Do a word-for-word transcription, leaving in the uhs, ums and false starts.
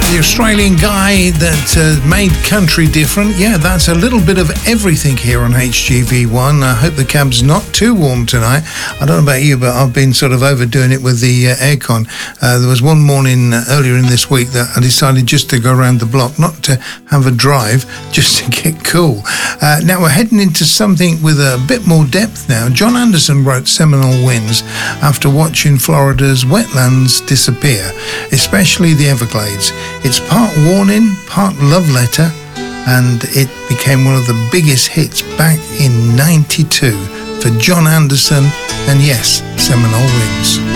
the Australian guy that uh, made country different. Yeah, that's a little bit of everything here on H G V one. I hope the cab's not too warm tonight. I don't know about you, but I've been sort of overdoing it with the uh, aircon. Uh, there was one morning uh, earlier in this week that I decided just to go around the block, not to have a drive, just to get cool. Uh, now we're heading into something with a bit more depth now. John Anderson wrote Seminole Winds after watching Florida's wetlands disappear, especially the Everglades. It's part warning, part love letter, and it became one of the biggest hits back in ninety-two for John Anderson and, yes, Seminole Winds.